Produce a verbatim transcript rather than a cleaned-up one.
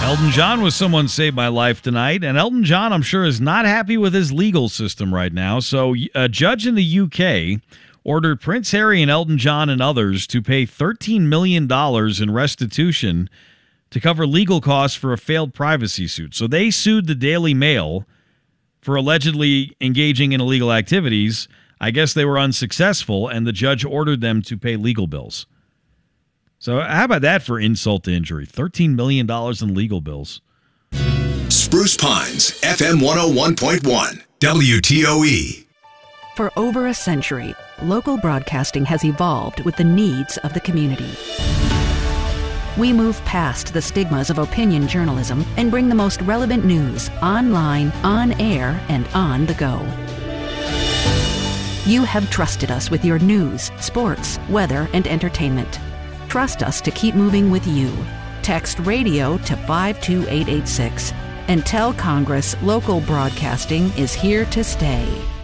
Elton John was someone saved my life tonight, and Elton John, I'm sure, is not happy with his legal system right now. So a judge in the U K ordered Prince Harry and Elton John and others to pay thirteen million dollars in restitution to cover legal costs for a failed privacy suit. So they sued the Daily Mail for allegedly engaging in illegal activities. I guess they were unsuccessful, and the judge ordered them to pay legal bills. So how about that for insult to injury? thirteen million dollars in legal bills. Spruce Pines, F M one oh one point one, W T O E. For over a century, local broadcasting has evolved with the needs of the community. We move past the stigmas of opinion journalism and bring the most relevant news online, on air, and on the go. You have trusted us with your news, sports, weather, and entertainment. Trust us to keep moving with you. Text radio to five two eight eight six and tell Congress local broadcasting is here to stay.